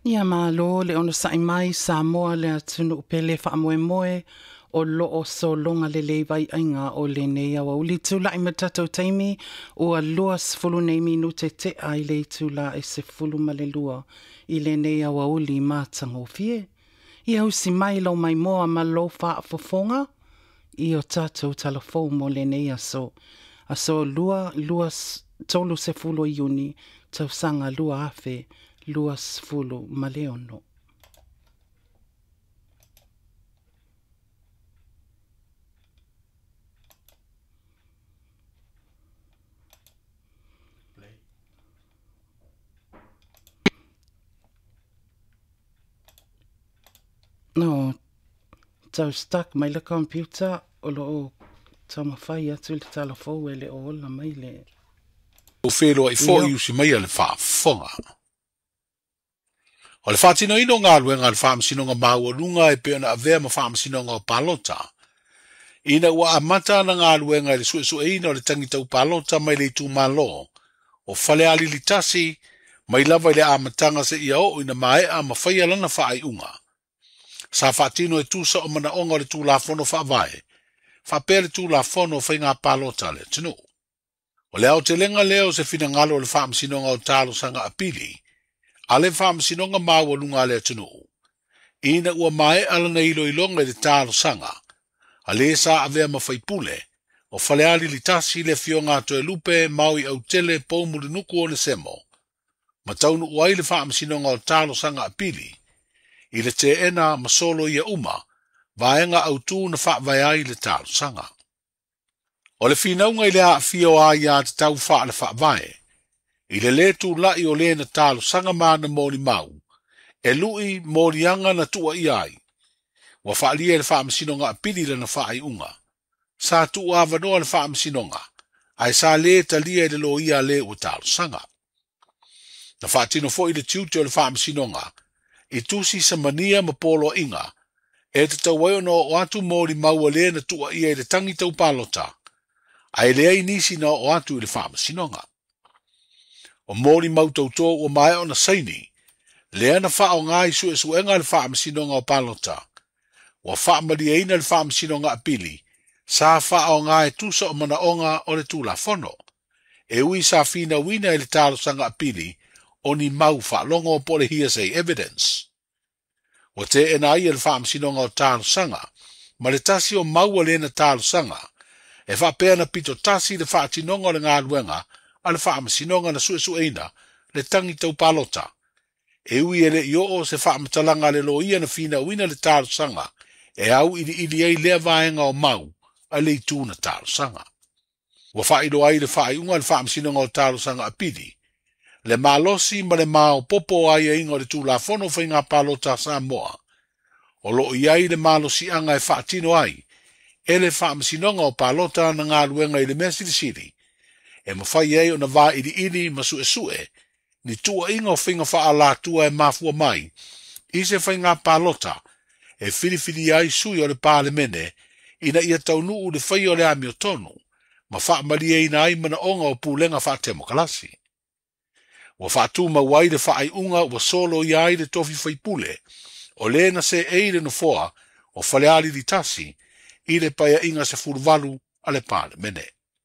Ia malo le ona sai mai Samoa le atunu pele wha moe moe o loo so longa le lewai ainga o le nei awa uli tula i matatou taimi o a luas fulu nei minute te ai le tula e se fulu male lua i le nei awa uli mātango fie. Ia usi mai lau mai moa ma lo wha fofonga i o tatou talafou mo le nei aso. Aso luas tolu se fulu i uni tau sanga lua afe luas fulu maleono. No, tau stuck mai le computer o lo tau mawhai atu le talafou e le o la mai le. O whero i fo i usi mai le whaafonga. O le whaatino ino ngā luenga le whaamsinonga maua lunga e peona a vea ma whaamsinonga o palota. Ina ua amata na ngā luenga le sue ina o le tangitau palota mai le tu malo. O whale ali li tasi, mai lava i le amatanga se ia o ina mae a mawhaia lana whaai unga. Sa whaatino e tusa o mana onga le tu la fono whaavae. Whapea le tu la fono o whainga palota le tinu. O le au te lenga leo se fina ngalo o le whaamsinonga o talo sanga apili. Ale whaamsinonga maua lunga le tinu. Ina ua mae ala na ilo ilonga le talo sanga. Ale sa avea mawhaipule. O whaleali li tasi le fionga to e lupe maui au tele poumuri nuku o le semo. Ma taunu uai le whaamsinonga o talo sanga apili. I le te ena masolo ia uma. Vaenga au tu na whaavai le talo sanga. O le whinaunga i le a fio a ia te tau wha le whaavae. I le letu lai o le na talo sanga mana mōri mau. E lui mōri anga na tua i ai. Wa whaalia le whaamsinonga apili le na whaai unga. Sa tu avanoa le whaamsinonga. Ai sa le talia le lo ia le o talo sanga. Na whaatino fo i le tiutio le whaamsinonga. I tusi sa mania ma polo inga. E te tawai no o atu mōri mau le na tua ia le tangitau palota. Ai le ai nisi na o atu i le whaamsinonga. O mōri mau tauto o mai o na saini. Lea na wha o ngai suenga le whaamsinonga o palota. Wa whaamali eina le whaamsinonga apili. Sa wha o ngai tusa o mana onga o le tula fono. E ui sa fina wina i le talo sanga apili. O ni mau wha longo o pole hearsay evidence. Wa te ena ia le whaamsinonga o talo sanga. Ma le tasi o mau le na talo sanga. E wha pēr na pito tasi le whaatinonga o le ngā luenga. A le whaamsinonga na suesueina. Le tangitau palota. E ui ele i o se whaamatalanga le lo ia na fina wina le talo sanga. E au ili ei lea vaenga o mau. A le tu na talo sanga. Wa whairo ai le whaaiunga le whaamsinonga o talo sanga apidi. Le malosi ma le mao popo ai e ingo le tu la fono whainga palota Samoa. O lo iai le malosi anga e whaatino ai. E le whaamsinonga o palota na ngā luenga i le Mesiri City. E mawhai ei o na wā ili ma sue. Ni tua inga o whinga wha la tua e mafua mai. I se whainga palota. E whiriwhiri ai sui o le pālemene. Ina ia taunu u le whai o le ami o tonu. Ma wha mari e ina ai mana onga o pūlenga wha temo kalasi. Wa whaatu mawai le wha ai unga wa solo i ai le tofi whaipule. O le na se eire no foa o whaleari li tasi. I le paia inga se furuvalu a le pālemene.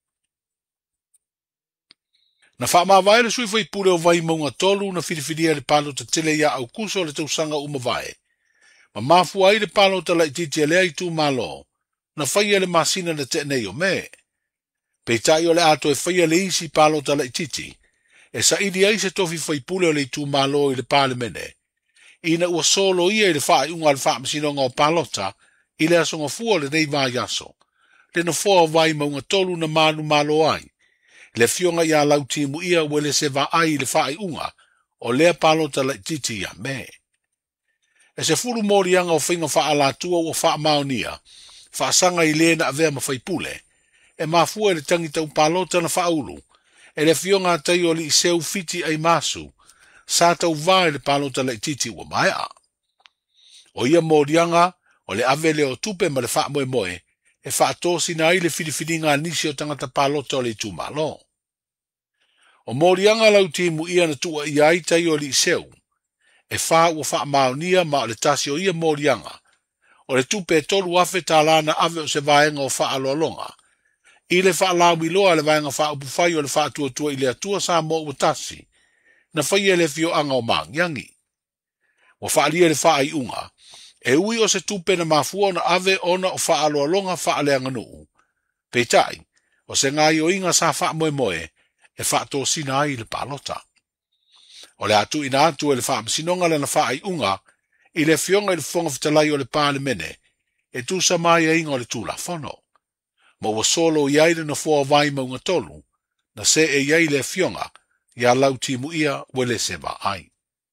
Na wha mawai le sui whaipule o vai maunga tolu na whiriwhiria le palo ta tele ia au kuso le tausanga umawai. Ma mafu ai le palo ta la ititi a lea i tu malo. Na whaia le masina na te nei o me. Peitai o le ato e whaia le isi palo ta la ititi. E sa idi ai se tofi whaipule o le tu malo i le pālemene. Ina ua solo ia i le wha unga le wha masinonga o palota. I le asonga fua le nei vai aso. Le na fua vai maunga tolu na manu malo ai. Le fionga ia lautimu ia wele se va ai le whaai unga o lea palota la ititi ia me. E se furu morianga o whinga wha ala tua o wha maonia, wha sanga i le na avea ma whaipule, e mafua e le tangitau palota na wha ulu, e le fionga tai o li seu fiti ai masu, sa tau vai le palota la ititi ua maea. O ia morianga o le avele o tupe ma le wha moe moe, e wha tosi na i le whiriwhiringa nisi o tangata palota o le tu malo. O morianga lau timu ia na tua i ai tai o li seu, e wha ua wha maonia ma o le tasi o ia morianga, o le tupe tolu afe talana ave o se vaenga o wha aloalonga, i le wha lawi loa le vaenga wha upufai o le wha tua i le atua sa mo ua tasi, na whai e le fio anga o mangiangi. Wa wha alia le wha ai unga, e ui o se tupe na mafua na ave ona o wha aloalonga wha aleanga nuu. Peitai, o se ngai o inga sa wha moe moe, e wha tō sina ai le palota. O le atu ina atu e le wha msinonga le na wha ai unga, i le fionga i le fonga fitalai o le pāle mene, e tu sa mai e inga o le tūla fono. Ma ua solo i aile na fua vai maunga tolu, na se e iai le fionga, ia lau timu ia wele se va ai.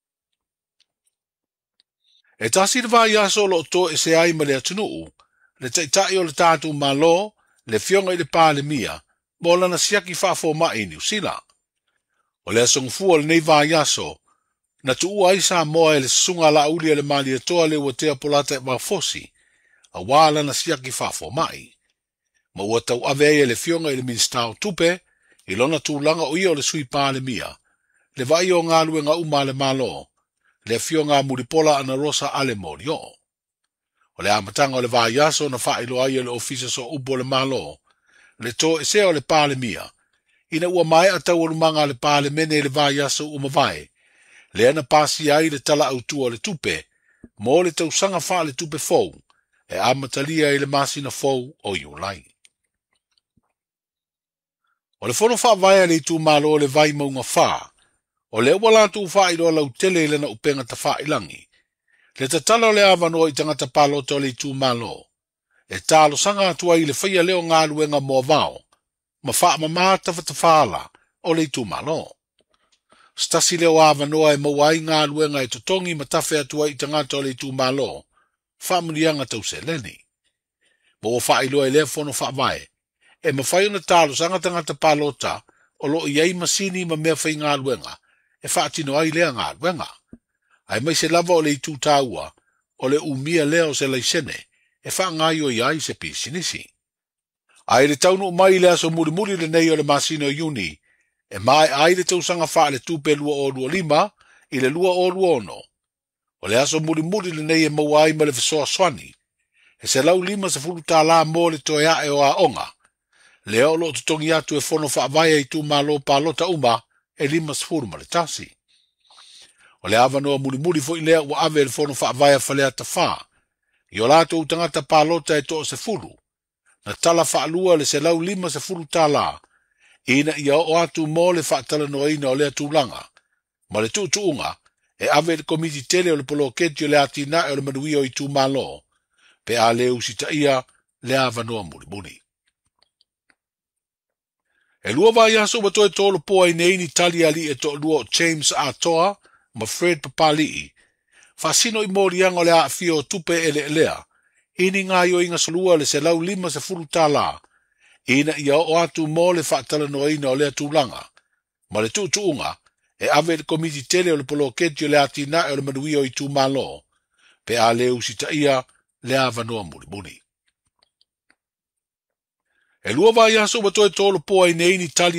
E tasi le vai aso lo to e se ai ma le atunuu, le taitai o le tātu malo, le fionga i le pāle mia, mo lana siaki whafo mai New Zealand. O le asongfua le nei vai aso, na tua ai sa moa e le sunga la uli le mali toa le ua tea polata e mafosi, a wala na siaki whafo mai. Ma ua tau ave e le fionga i le minstao tupe, i lona tūlanga o ia o le sui pāle mia, le vai o ngā luenga uma le malo, le fionga muripola ana rosa ale morio. O le amatanga o le vai aso na whailo ai le ofisa so upo le malo, le to e se o le pāle mia, ina ua mai a tau alumanga le pāle mene le vai aso umawai, le ana pasi ai le tala autua le tupe, mo le tausanga wha le tupe fou, e amatalia i le masina fou o iulai. O le fono wha vai le tu malo le vai maunga wha, o le ua latu wha ilo lau tele le na upenga ta wha ilangi, le tatala o le avano i tangata palota o le tu malo, e talo sanga atua i le whaia leo ngā luenga mua vao, ma wha mamata whatawhala o le tu malo. Stasi leo avanoa e mawai ngā luenga e totongi ma tawhi atua i tangata o le tu malo, wha munianga tau se leni. Mo o wha ilo e le fono wha vai, e mawhai ona talo sanga tangata palota o lo iei masini ma mea whai ngā luenga, e wha atino ai lea ngā luenga. Ai mai se lava o le tu taua, o le umia leo se leisene, e wha ngai o iai se pisinisi. Ai le taunu mai le aso muri le nei o le masino yuni, e mai ai le tausanga wha le tupe lua o lua lima, i le lua o lua ono. O le aso muri le nei e mawai ma le fisoa swani, e se lau lima se fulu tā la mo le toea e o a onga. Le o lo tutongi atu e fono wha vai e tu malo palota uma, e lima se fulu ma le tasi. O le avanoa muri fo i lea ua ave le fono wha vai a whalea ta wha. I o lato utangata palota e to se fulu. Na tala wha alua le se lau lima se fulu tā la. Ina ia o atu mo le wha tala noa ina o lea tūlanga. Ma le tuunga, e ave le komiti tele o le polo keti o le atina e o le manui o i tu malo. Pe a le usita ia le avanoa muri. E lua vai aso watoe tolo poa i neini tali ali e to lua James Atoa, ma Fred Papali'i. Fasino i morianga o le a fio tupe ele elea. Ini ngā yo inga salua le se lau lima se furu tā la. Ina ia o atu mo le whaatala noa ina o lea tūlanga. Ma le tuunga, e ave le komiti tele o le polo keti o le atina e o le manui o i tū malo. Pe a le usita ia le avanoa muri. E lua vai aso watoe tolo poa i neini tali